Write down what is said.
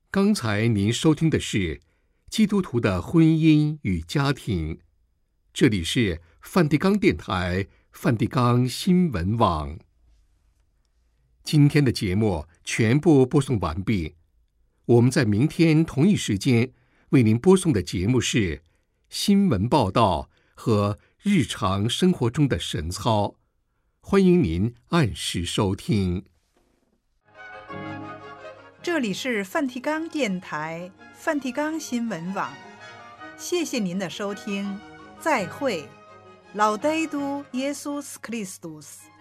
刚才您收听的是基督徒的婚姻与家庭，这里是梵蒂冈电台梵蒂冈新闻网。今天的节目全部播送完毕，我们在明天同一时间为您播送的节目是新闻报道和日常生活中的神操，欢迎您按时收听。 这里是梵蒂冈电台梵蒂冈新闻网，谢谢您的收听，再会，Laudetur Jesus Christus。